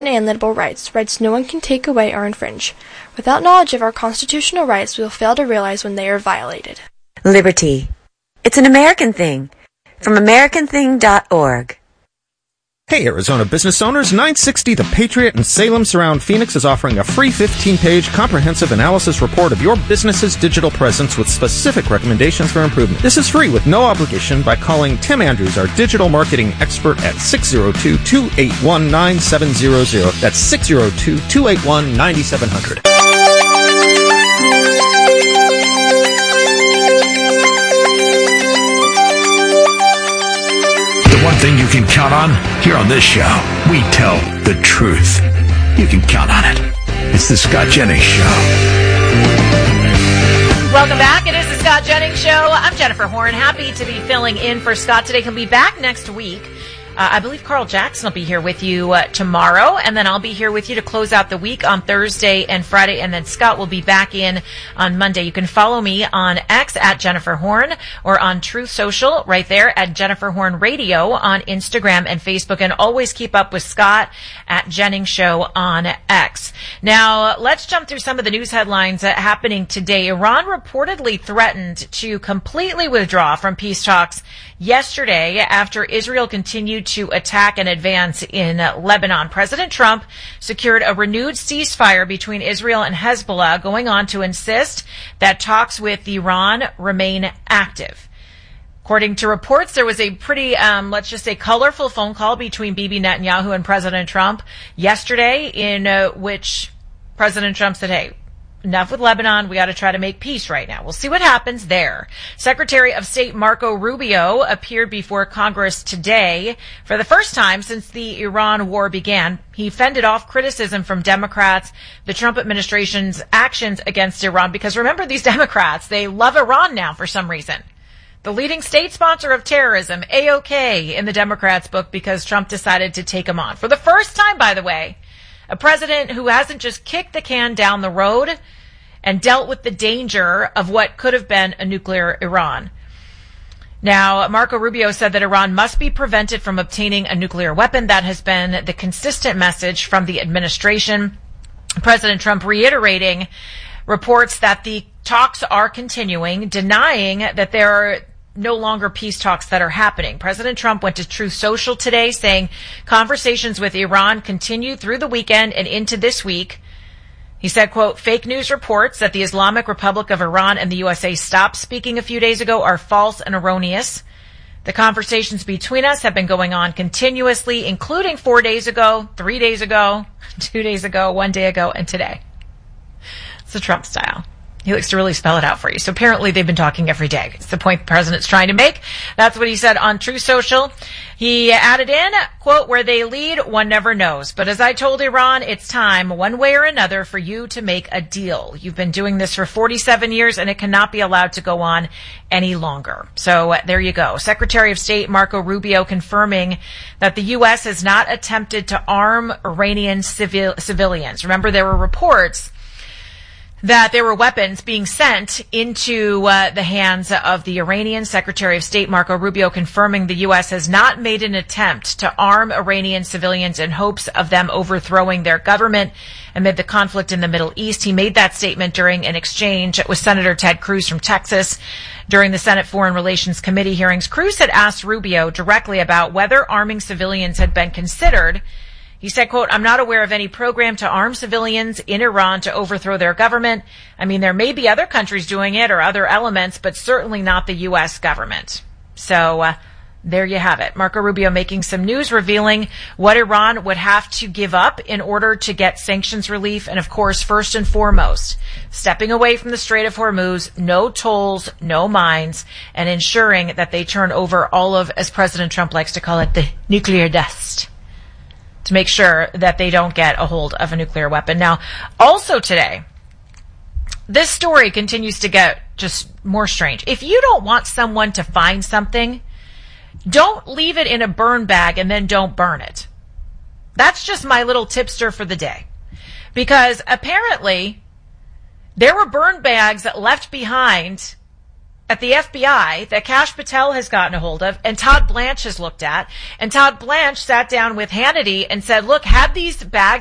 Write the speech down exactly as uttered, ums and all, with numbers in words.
inalienable rights, rights no one can take away or infringe. Without knowledge of our constitutional rights, we will fail to realize when they are violated. Liberty. It's an American thing. From American Thing dot org. Hey, Arizona business owners, nine sixty The Patriot in Salem Surround Phoenix is offering a free fifteen-page comprehensive analysis report of your business's digital presence with specific recommendations for improvement. This is free with no obligation by calling Tim Andrews, our digital marketing expert, at six oh two, two eight one, nine seven zero zero. That's six oh two, two eight one, nine seven zero zero. One thing you can count on here on this show, we tell the truth. You can count on it. It's the Scott Jennings Show. Welcome back. It is the Scott Jennings Show. I'm Jennifer Horn. Happy to be filling in for Scott today. He'll be back next week. Uh, I believe Carl Jackson will be here with you uh, tomorrow, and then I'll be here with you to close out the week on Thursday and Friday, and then Scott will be back in on Monday. You can follow me on X at Jennifer Horn or on Truth Social right there at Jennifer Horn Radio on Instagram and Facebook, and always keep up with Scott at Jennings Show on X. Now, let's jump through some of the news headlines uh, happening today. Iran reportedly threatened to completely withdraw from peace talks yesterday after Israel continued to attack and advance in Lebanon. President Trump secured a renewed ceasefire between Israel and Hezbollah, going on to insist that talks with Iran remain active. According to reports, there was a pretty, um, let's just say, colorful phone call between Bibi Netanyahu and President Trump yesterday, in uh, which President Trump said, hey, enough with Lebanon. We got to try to make peace right now. We'll see what happens there. Secretary of State Marco Rubio appeared before Congress today for the first time since the Iran war began. He fended off criticism from Democrats, the Trump administration's actions against Iran, because remember, these Democrats, they love Iran now for some reason. The leading state sponsor of terrorism, A O K, in the Democrats' book, because Trump decided to take him on. For the first time, by the way, a president who hasn't just kicked the can down the road and dealt with the danger of what could have been a nuclear Iran. Now, Marco Rubio said that Iran must be prevented from obtaining a nuclear weapon. That has been the consistent message from the administration. President Trump reiterating reports that the talks are continuing, denying that there are no longer peace talks that are happening. President Trump went to Truth Social today saying conversations with Iran continue through the weekend and into this week. He said, quote, fake news reports that the Islamic Republic of Iran and the U S A stopped speaking a few days ago are false and erroneous. The conversations between us have been going on continuously, including four days ago, three days ago, two days ago, one day ago, and today. It's the Trump style. He likes to really spell it out for you. So apparently they've been talking every day. It's the point the president's trying to make. That's what he said on Truth Social. He added in, quote, where they lead, one never knows. But as I told Iran, it's time, one way or another, for you to make a deal. You've been doing this for forty-seven years, and it cannot be allowed to go on any longer. So uh, there you go. Secretary of State Marco Rubio confirming that the U S has not attempted to arm Iranian civil- civilians. Remember, there were reports that there were weapons being sent into uh, the hands of the Iranian. Secretary of State Marco Rubio confirming the U S has not made an attempt to arm Iranian civilians in hopes of them overthrowing their government amid the conflict in the Middle East. He made that statement during an exchange with Senator Ted Cruz from Texas during the Senate Foreign Relations Committee hearings. Cruz had asked Rubio directly about whether arming civilians had been considered. He said, quote, I'm not aware of any program to arm civilians in Iran to overthrow their government. I mean, there may be other countries doing it or other elements, but certainly not the U S government. So uh, there you have it. Marco Rubio making some news, revealing what Iran would have to give up in order to get sanctions relief. And, of course, first and foremost, stepping away from the Strait of Hormuz, no tolls, no mines, and ensuring that they turn over all of, as President Trump likes to call it, the nuclear dust, to make sure that they don't get a hold of a nuclear weapon. Now, also today, this story continues to get just more strange. If you don't want someone to find something, don't leave it in a burn bag and then don't burn it. That's just my little tipster for the day. Because apparently, there were burn bags left behind at the F B I that Kash Patel has gotten a hold of and Todd Blanche has looked at. And Todd Blanche sat down with Hannity and said, look, had these bags